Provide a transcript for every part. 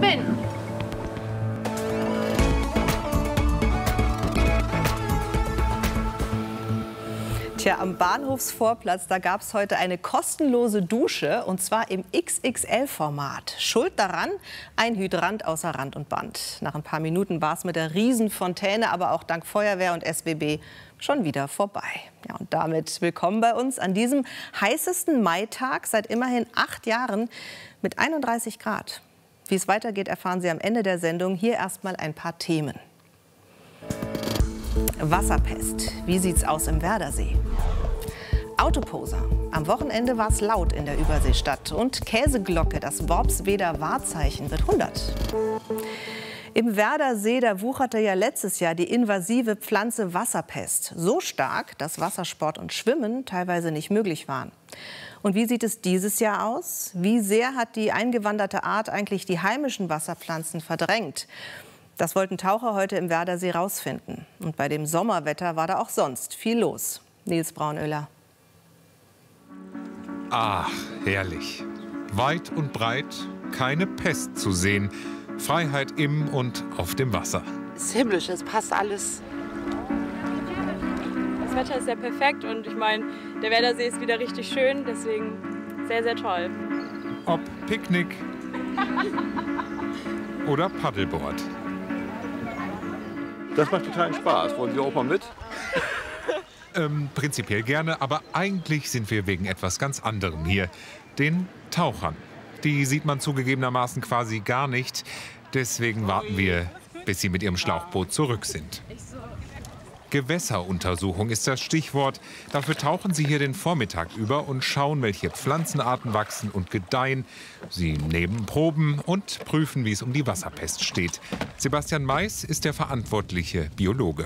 verbinden. Tja, am Bahnhofsvorplatz, da gab es heute eine kostenlose Dusche, und zwar im XXL-Format. Schuld daran? Ein Hydrant außer Rand und Band. Nach ein paar Minuten war es mit der Riesenfontäne, aber auch dank Feuerwehr und SBB schon wieder vorbei. Ja, und damit willkommen bei uns an diesem heißesten Maitag seit immerhin 8 Jahren mit 31 Grad. Wie es weitergeht, erfahren Sie am Ende der Sendung. Hier erstmal ein paar Themen. Wasserpest. Wie sieht's aus im Werdersee? Autoposer. Am Wochenende war es laut in der Überseestadt. Und Käseglocke, das Worpsweder Wahrzeichen, wird 100. Im Werdersee, da wucherte ja letztes Jahr die invasive Pflanze Wasserpest. So stark, dass Wassersport und Schwimmen teilweise nicht möglich waren. Und wie sieht es dieses Jahr aus? Wie sehr hat die eingewanderte Art eigentlich die heimischen Wasserpflanzen verdrängt? Das wollten Taucher heute im Werdersee rausfinden. Und bei dem Sommerwetter war da auch sonst viel los. Nils Braunöller. Ach, herrlich. Weit und breit keine Pest zu sehen. Freiheit im und auf dem Wasser. Es ist himmlisch, es passt alles. Das Wetter ist ja perfekt und ich meine, der Werdersee ist wieder richtig schön, deswegen sehr, sehr toll. Ob Picknick oder Paddleboard. Das macht totalen Spaß. Wollen Sie auch mal mit? Prinzipiell gerne, aber eigentlich sind wir wegen etwas ganz anderem hier. Den Tauchern. Die sieht man zugegebenermaßen quasi gar nicht. Deswegen warten wir, bis sie mit ihrem Schlauchboot zurück sind. Gewässeruntersuchung ist das Stichwort. Dafür tauchen sie hier den Vormittag über und schauen, welche Pflanzenarten wachsen und gedeihen. Sie nehmen Proben und prüfen, wie es um die Wasserpest steht. Sebastian Mais ist der verantwortliche Biologe.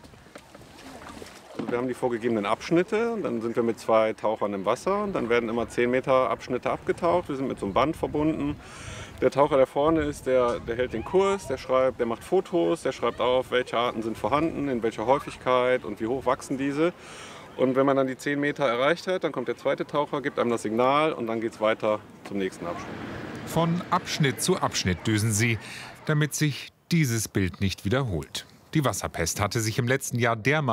Wir haben die vorgegebenen Abschnitte und dann sind wir mit 2 Tauchern im Wasser und dann werden immer 10 Meter Abschnitte abgetaucht. Wir sind mit so einem Band verbunden. Der Taucher, der vorne ist, der hält den Kurs, der macht Fotos, der schreibt auf, welche Arten sind vorhanden, in welcher Häufigkeit und wie hoch wachsen diese. Und wenn man dann die 10 Meter erreicht hat, dann kommt der zweite Taucher, gibt einem das Signal und dann geht es weiter zum nächsten Abschnitt. Von Abschnitt zu Abschnitt düsen sie, damit sich dieses Bild nicht wiederholt. Die Wasserpest hatte sich im letzten Jahr dermaßen